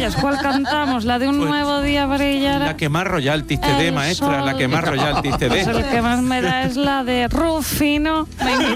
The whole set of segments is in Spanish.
ellas, ¿cuál cantamos? ¿La de un nuevo día brillará? La que más royalties te dé, maestra, la que más royalties te dé. Pues el que más me da es la de Rufino.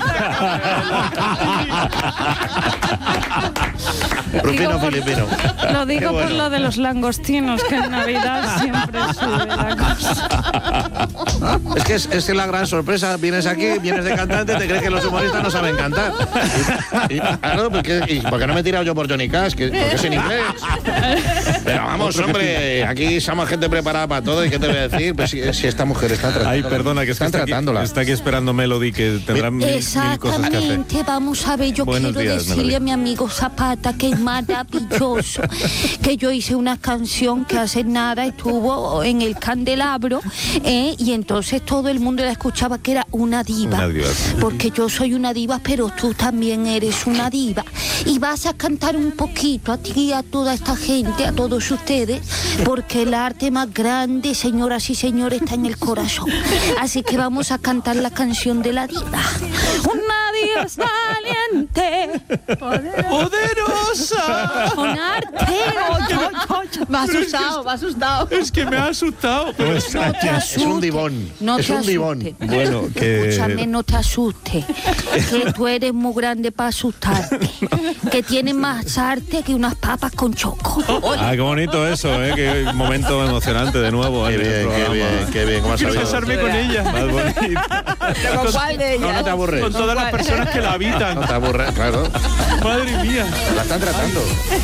Rufino filipino. Lo digo por lo de los langostinos, que en Navidad siempre sube la cosa. Es que la gran sorpresa, vienes aquí, vienes de cantante, te crees que los humoristas no saben cantar. Claro, ¿por qué no me he tirado yo por Johnny Cash? Porque es en inglés. Pero vamos, hombre, aquí somos gente preparada para todo. ¿Y qué te voy a decir? Pues si esta mujer está tratando. Ay, perdona, que están tratándola. Está aquí esperando Melody, que tendrá mil cosas que hacer. Exactamente, vamos a ver, yo Buenos quiero días, decirle Melody. a mi amigo Zapata que es maravilloso, que yo hice una canción que hace nada estuvo en el candelabro, y entonces todo el mundo la escuchaba, que era una diva. Una diva. Porque yo soy una diva, pero tú también eres una diva. Y vas a cantar un poquito a ti y a toda esta gente, a todos ustedes, porque el arte más grande, señoras y señores, está en el corazón. Así que vamos a cantar la canción de la diva. Una diva es valiente, ¡Poderosa! con arte. Me ha asustado. Es que me ha asustado. No te asustes. Es un divón. No Es te un divón. asustes. Bueno, que... Escúchame, no te asustes, que tú eres muy grande para asustarte, que tienes más arte que unas papas con choco. Ah, qué bonito eso, qué momento emocionante de nuevo. Qué en el bien, programa. qué bien. ¿Cómo has Quiero sabido? casarme con ella. Más bonito. ¿Con cuál de ellas? No te aburres. Con todas las personas que la habitan. No te aburres, claro. Madre mía. La están tratando.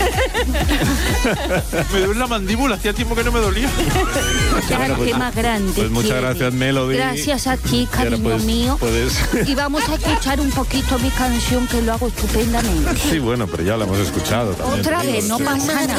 Me duele la mandíbula, hacía tiempo que no me dolía. Qué arte más grande. Pues muchas tienes. gracias, Melody. Gracias a ti, Y ahora, cariño pues, mío. puedes... Y vamos a escuchar un poquito mi canción, que lo hago estupendamente. Sí, bueno, pero ya la hemos escuchado también. Otra vez, no pasa nada.